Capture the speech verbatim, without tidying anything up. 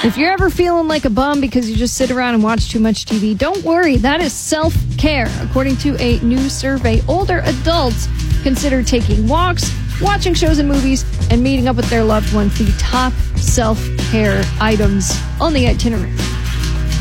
If you're ever feeling like a bum because you just sit around and watch too much T V, don't worry. That is self-care. According to a new survey, older adults consider taking walks, watching shows and movies, and meeting up with their loved ones the top self-care items on the itinerary.